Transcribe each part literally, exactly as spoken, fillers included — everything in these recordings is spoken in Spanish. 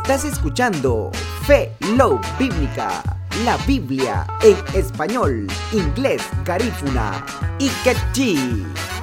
Estás escuchando Fe Love Bíblica, la Biblia en español, inglés, garífuna y quechí.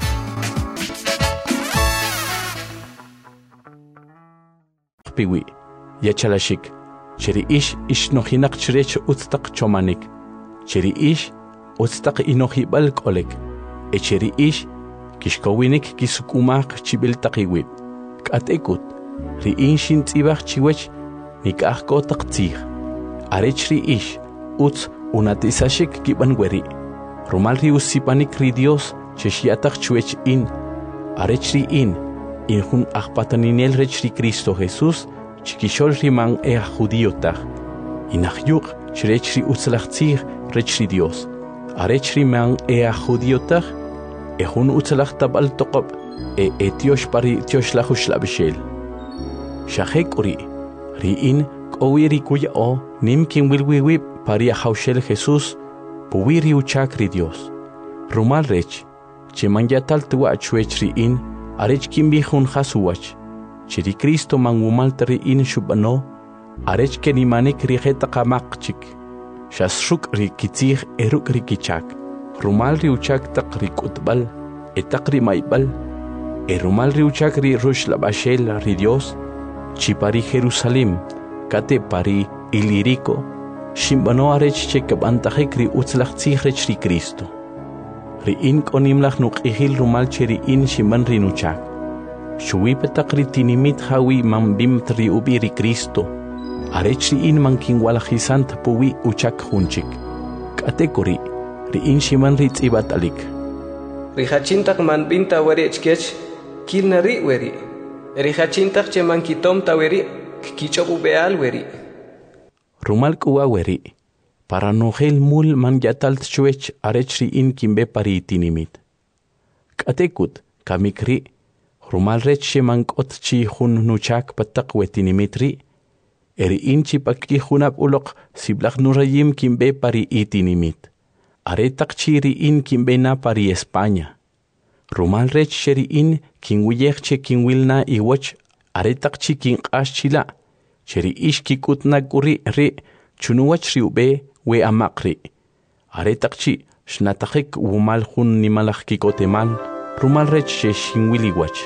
Piwi, yachalashik, cheri ish ish nohinak chrech utstak chomanik, cheri ish utstak inohi balkolek, e cheri ish kishkowinik kisukumak chibil takiwib, katekut, ri inshin tibach chiwech nikahko taktzih, arechri ish uts unatisashik kibanweri, romal ri usipanik ri Dios cheshiatak chwech in, arechri in, injun akpataninel rechri Cristo Jesús chikishol riman ea judíotach inahyuk chrechri utzlachtzig rechri Dios arechri man ea judíotach ejun utzlach tabal toqob e etiosh pari tiosh lahush labishel shahek uri riin kowiri kuya o nimkin wilwiwib pari haushel Jesús puwiri uchakri Dios rumal rech chiman yatal tuwa chwechri in arech kimbi hun hasuwach chiri Cristo mangumal tari in shubano arech ke nimanik rijeta kamakchik shasruk rikitzig eruk rikichak rumal riuchak tak rikutbal etak rimaibal erumal riuchak ri rush labashel ri Dios chipari Jerusalem kate pari iliriko shimbano arech chekabantajik ri utzlachtzig rech ri Cristo ri in konimlach nuk ihil rumal cheri in shiman rinuchak shuwi petak ri tinimit hawi mambim tri ubiri Cristo arech ri in mankin walajisant puwi uchak hunchik katekori ri in shiman ri tzibatalik ri hachintak man binta weri chkech kilna ri weri ri hachintak che man kitom ta weri kichobu beal weri rumal kuwa weri para nogel mul man yatal tchwech arechri in kimbe pari tinimit. Katekut kamikri rumal reche man kotchi hun nuchak patak wetinimitri eri inchi pakki hunap ulok siblak nurayim kimbe pari itinimit. Aretak chiri in kimbe na pari España. Rumal rech sheri in kinwiyekche kinwilna iwach aretak chi kin ashchila cheri ishki kutna guri ri chunuwach riube we amakri aretakchi shnatakik wumal hun nimalach kikotemal rumal rech shinwiliwach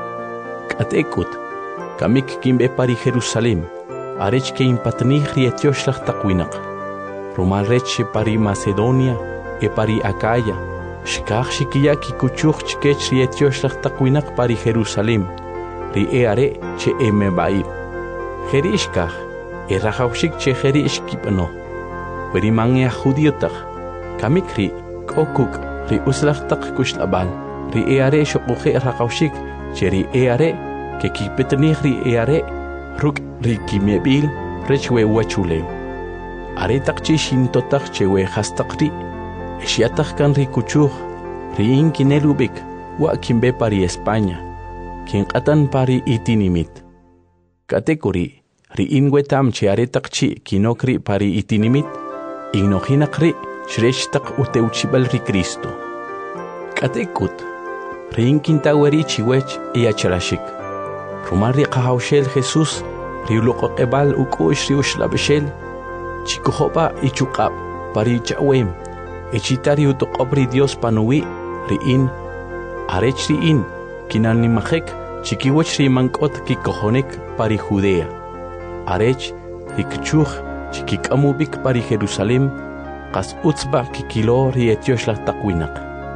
katekut kamik kimbe pari Jerusalem arech ke impatnih rietioshlah takwinak rumal rech pari Macedonia e pari Acaya shkach shikia kikuchuch chkech rietioshlah takwinak pari Jerusalem ri eare che emebai jerishkach e rajawshik che jerishkipno Weri mange judíotach, kamikri, kokuk, ri uslachtak kushlabal, ri eare shokuche rakaushik, cheri eare, ke kipetnih ri eare, ruk ri kimebil, rechwe wachuleu. Aretak chi shintotach chewe hastakri, eshiatak kan ri kuchuch, ri inkinelubik, wa kimbe pari España, kinkatan pari itinimit. Katekuri, ri inwetam che aretak chi kinokri pari itinimit, ignohinakri shreshtak uteuchibal ri Cristo. Katekut, riinkintaweri chiwech iacharashik. Rumari kahaushel Jesús, riulokokebal ukush riushlabeshel, chikuhoba ichukab, pari chawem, echitari utokobri Dios panuwi, riin, arech riin, kinanimajek, chikiwech rimankot kikohonek pari Judea. Arech, rikchuch, chikik amubik pari Jerusalem, kas utzba kikilo rietioshlah takwinak.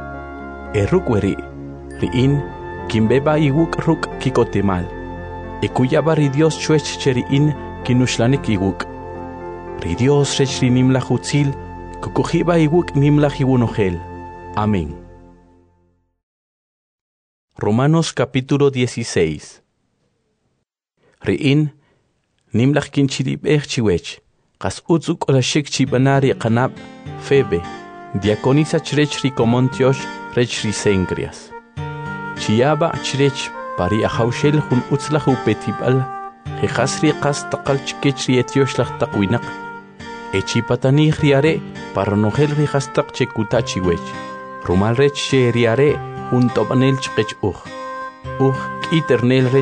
Eruk weri, riin, kimbeba iwuk ruk kikotemal. Ekuyaba ri Dios chwech cheriin kinushlanik iwuk. Ri Dios rech ri nimlach utzil, kukujiba iwuk nimlach iwunogel. Amén. Romanos capítulo dieciséis. Riin, nimlach kinchirib ech chiwech. Kas utzuk olashik chibanari kanab Febe, diaconisa chrech ricomontiosh rech risengrias. Chiaba chrech pari ahaushel hun utzlah upetibal, jehasri kas takal chkech rietiosh lach takwinak. Echipatani riare para nogel rihastak chekutachi wech. Rumal rech riare hun tobanel chkech uch. Uch kiternel